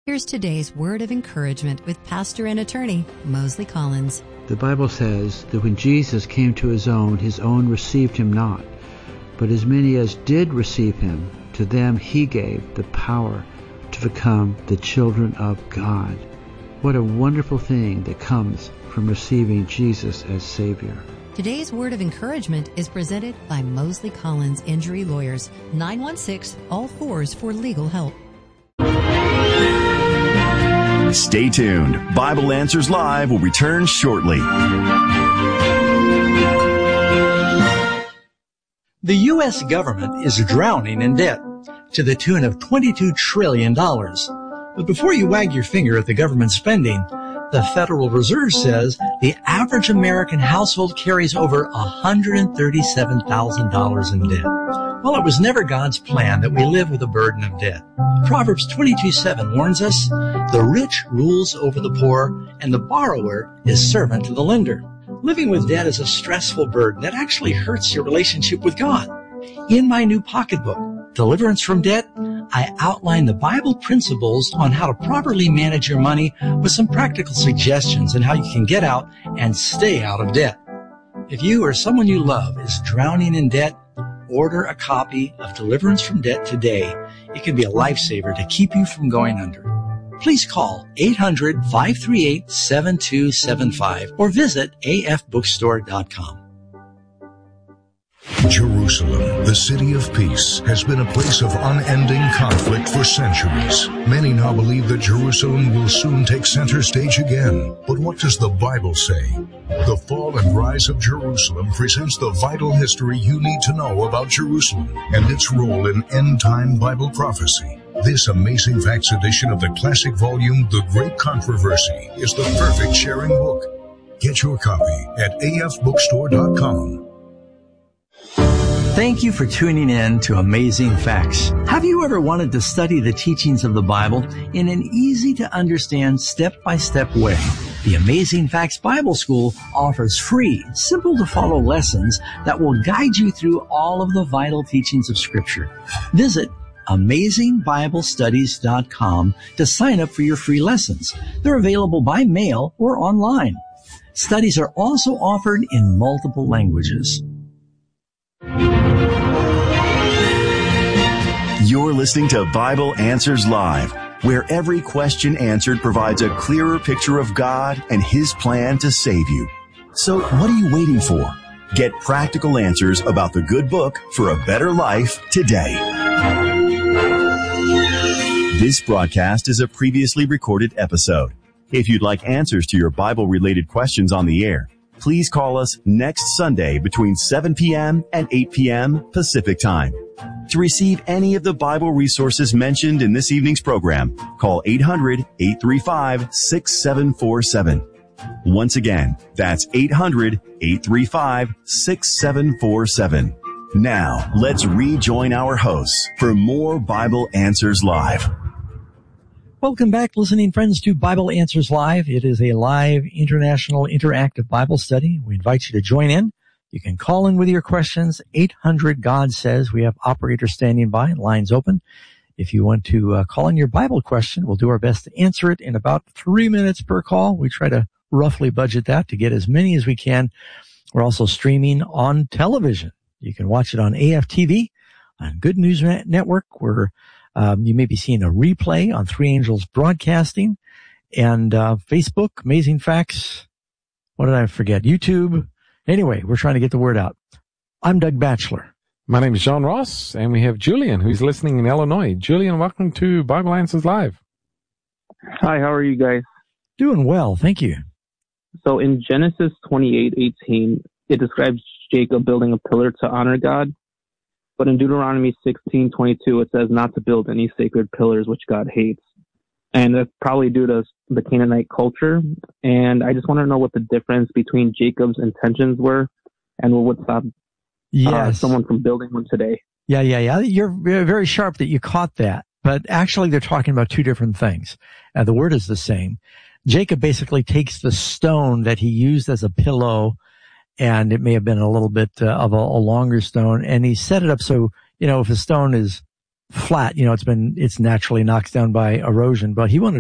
Here's today's word of encouragement with pastor and attorney Mosley Collins. The Bible says that when Jesus came to his own received him not. But as many as did receive him, to them he gave the power to become the children of God. What a wonderful thing that comes from receiving Jesus as Savior. Today's word of encouragement is presented by Mosley Collins Injury Lawyers, 916-ALL-4s for legal help. Stay tuned. Bible Answers Live will return shortly. The U.S. government is drowning in debt to the tune of $22 trillion. But before you wag your finger at the government spending, the Federal Reserve says the average American household carries over $137,000 in debt. Well, it was never God's plan that we live with a burden of debt. Proverbs 22:7 warns us, the rich rules over the poor, and the borrower is servant to the lender. Living with debt is a stressful burden that actually hurts your relationship with God. In my new pocketbook, Deliverance from Debt, I outline the Bible principles on how to properly manage your money with some practical suggestions on how you can get out and stay out of debt. If you or someone you love is drowning in debt, order a copy of Deliverance from Debt today. It can be a lifesaver to keep you from going under. Please call 800-538-7275 or visit afbookstore.com. Jerusalem, the city of peace, has been a place of unending conflict for centuries. Many now believe that Jerusalem will soon take center stage again. But what does the Bible say? The Fall and Rise of Jerusalem presents the vital history you need to know about Jerusalem and its role in end-time Bible prophecy. This Amazing Facts edition of the classic volume, The Great Controversy, is the perfect sharing book. Get your copy at afbookstore.com. Thank you for tuning in to Amazing Facts. Have you ever wanted to study the teachings of the Bible in an easy-to-understand, step-by-step way? The Amazing Facts Bible School offers free, simple-to-follow lessons that will guide you through all of the vital teachings of Scripture. Visit AmazingBibleStudies.com to sign up for your free lessons. They're available by mail or online. Studies are also offered in multiple languages. You're listening to Bible Answers Live, where every question answered provides a clearer picture of God and His plan to save you. So what are you waiting for? Get practical answers about the good book for a better life today. This broadcast is a previously recorded episode. If you'd like answers to your Bible-related questions on the air, please call us next Sunday between 7 p.m. and 8 p.m. Pacific Time. To receive any of the Bible resources mentioned in this evening's program, call 800-835-6747. Once again, that's 800-835-6747. Now, let's rejoin our hosts for more Bible Answers Live. Welcome back, listening friends, to Bible Answers Live. It is a live international interactive Bible study. We invite you to join in. You can call in with your questions. 800-GOD-SAYS. We have operators standing by, lines open. If you want to call in your Bible question, we'll do our best to answer it in about 3 minutes per call. We try to roughly budget that to get as many as we can. We're also streaming on television. You can watch it on AFTV, on Good News Network, where you may be seeing a replay on Three Angels Broadcasting, and Facebook, Amazing Facts. What did I forget? YouTube. Anyway, we're trying to get the word out. I'm Doug Batchelor. My name is John Ross, and we have Julian, who's listening in Illinois. Julian, welcome to Bible Answers Live. Hi, how are you guys? Doing well, thank you. So in Genesis 28:18, it describes Jacob building a pillar to honor God. But in Deuteronomy 16:22, it says not to build any sacred pillars which God hates. And that's probably due to the Canaanite culture. And I just want to know what the difference between Jacob's intentions were and what would stop someone from building one today. Yeah. You're very sharp that you caught that. But actually, they're talking about two different things. The word is the same. Jacob basically takes the stone that he used as a pillow, and it may have been a little bit of a longer stone, and he set it up so, if a stone is flat, it's naturally knocked down by erosion, but he wanted